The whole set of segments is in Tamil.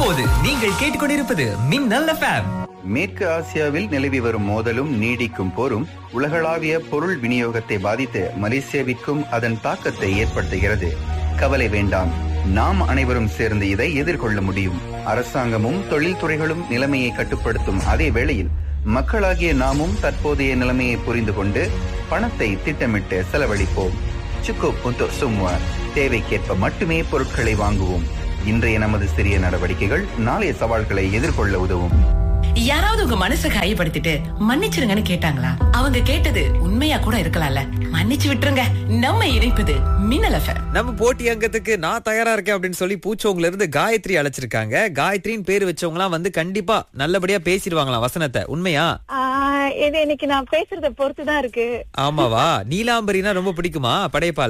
இப்போது நீங்கள் கேட்டுக்கொண்டிருப்பது மின்னல் எஃப்எம். மேற்கு ஆசியாவில் நிலவி வரும் மோதலும் நீடிக்கும் போரும் உலகளாவிய பொருள் விநியோகத்தை பாதித்து மலேசியாவிற்கும் அதன் தாக்கத்தை ஏற்படுத்துகிறது. கவலை வேண்டாம், நாம் அனைவரும் சேர்ந்து இதை எதிர்கொள்ள முடியும். அரசாங்கமும் தொழில்துறைகளும் நிலைமையை கட்டுப்படுத்தும் அதே வேளையில் மக்களாகிய நாமும் தற்போதைய நிலைமையை புரிந்து கொண்டு பணத்தை திட்டமிட்டு செலவழிப்போம். சுக்கு புத்து சும்மா, தேவைக்கேற்ப மட்டுமே பொருட்களை வாங்குவோம். இன்றைய நமது சிறிய நடவடிக்கைகள் நாளைய சவால்களை எதிர்கொள்ள உதவும். யாராவது உங்க மனசை காயப்படுத்திட்டு மன்னிச்சிருங்கன்னு கேட்டாங்களா? அவங்க கேட்டது உண்மையா கூட இருக்கலாம்ல. மன்னிச்சு விட்டுருங்க. நம்ம இணைப்பது மின்னல் எஃப்எம். நம்ம போட்டி அங்கத்துக்கு நான் தயாரா இருக்கேன் அப்படின்னு சொல்லி பூச்சோங்கல இருந்து காயத்ரி அழைச்சிருக்காங்க. காயத்ரின்னு பேர் வச்சவங்க எல்லாம் வந்து கண்டிப்பா நல்லபடியா பேசிடுவாங்களாம் வசனத்தை. உண்மையா? இது இன்னைக்கு நான் பேசுறத பொறுத்துதான் இருக்கு. ஆமாவா? நீலாம்பரினா ரொம்ப பிடிக்குமா படையப்பால?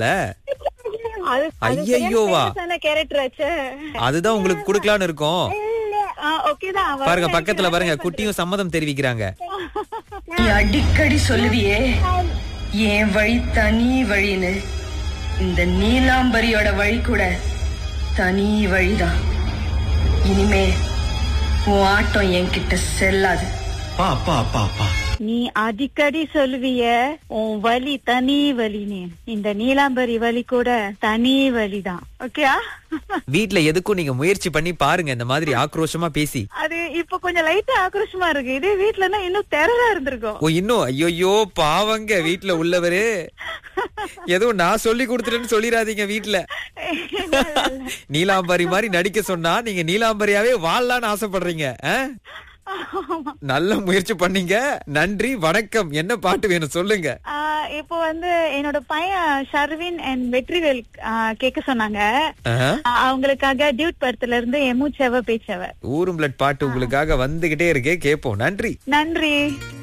ஐயோவா, அதுதான் உங்களுக்கு குடுக்கலான்னு இருக்கோம். பாருங்க, பக்கத்துல பாருங்க, குட்டியும் சம்மதம் தெரிவிக்கிறாங்க. நீ அடிக்கடி சொல்லுவியே என் வழி தனி வழின்னு. இந்த நீலாம்பரியோட வழி கூட தனி வழிதான். இனிமே உன் ஆட்டம் என்கிட்ட செல்லாது. நீ அடிக்கடி சொல்லுவிய உன் வலி தனி வலின்னு. இந்த நீலாம்பரி வலி கூட தனி வலிதான். ஓகேயா? வீட்ல எதுக்கும் நீங்க முயற்சி பண்ணி பாருங்க, இந்த மாதிரி ஆக்ரோஷமா பேசி. அது இப்ப கொஞ்சம் லைட்டா ஆக்ரோஷமா இருக்கு. இதே வீட்டுலன்னா இன்னும் டெரரா இருந்திருக்கும். ஓ, இன்னும் ஐயோ பாவங்க வீட்டுல உள்ளவரு. எதுவும் நான் சொல்லி கொடுத்துட்டேன்னு சொல்லிடாதீங்க வீட்டுல. நீலாம்பரி மாதிரி நடிக்க சொன்னா நீங்க நீலாம்பரியாவே வாழலான்னு ஆசைப்படுறீங்க. நல்ல முயற்சி பண்ணீங்க. நன்றி, வணக்கம். என்ன பாட்டு வேணும் சொல்லுங்க. இப்போ வந்து என்னோட பையன் ஷர்வின் அண்ட் வெற்றிவேல் கேட்க சொன்னாங்க. அவங்களுக்காக டியூட் படத்துல இருந்து எமூச்சவ பேச்சவ ஊரும் பிளட் பாட்டு உங்களுக்காக வந்துகிட்டே இருக்கே, கேப்போம். நன்றி.